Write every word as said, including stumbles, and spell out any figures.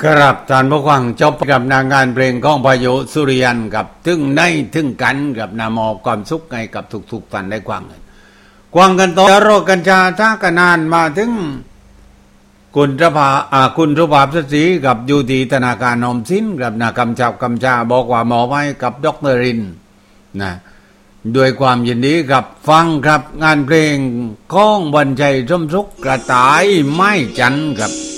ครับท่านผู้ฟังจบกับนางงานเพลงของพายุสุริยันกับถึงในถึงกันกับนามอความสุขไงกับทุกๆท่านได้กว้างกันกว้างกันต่อโรกัญชาท่ากันนานมาถึงคุณรภาอ่าคุณสุภาพสตรีกับอยู่ที่ธนาคารออมสินกับนากำจับกำชาบอกว่าหมอไว้กับดรรินนะด้วยความยินดีกับฟังครับงานเพลงของบรรชัยสมสุขกระต่ายไม้จันทร์ครับ